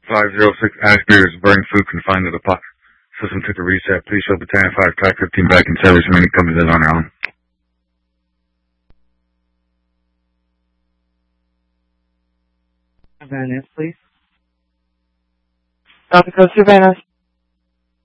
506 Ashby is burning food confined to the pot. System took a reset. Please show Battalion 5, Track 15 back in service. Remaining companies on their own. Savannah, please. South Dakota, Savannah.